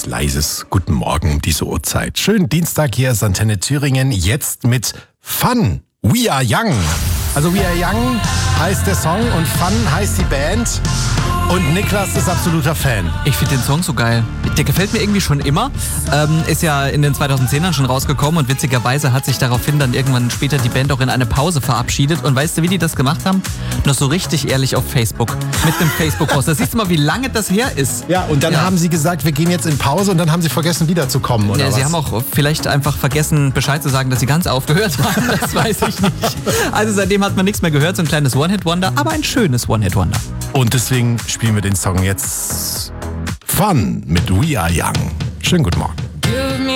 leises Guten Morgen um diese Uhrzeit. Schönen Dienstag, hier ist Antenne Thüringen, jetzt mit Fun, We Are Young. Also We Are Young heißt der Song und Fun heißt die Band. Und Niklas ist absoluter Fan. Ich finde den Song so geil. Der gefällt mir irgendwie schon immer. Ist ja in den 2010ern schon rausgekommen und witzigerweise hat sich daraufhin dann irgendwann später die Band auch in eine Pause verabschiedet. Und weißt du, wie die das gemacht haben? Noch so richtig ehrlich auf Facebook. Mit einem Facebook-Post. Da siehst du mal, wie lange das her ist. Ja, und dann haben sie gesagt, wir gehen jetzt in Pause und dann haben sie vergessen, wiederzukommen, oder was? Sie haben auch vielleicht einfach vergessen, Bescheid zu sagen, dass sie ganz aufgehört haben. Das weiß ich nicht. Also seitdem hat man nichts mehr gehört. So ein kleines One-Hit-Wonder, aber ein schönes One-Hit-Wonder. Und deswegen spielen wir den Song jetzt Fun mit We Are Young. Schönen guten Morgen.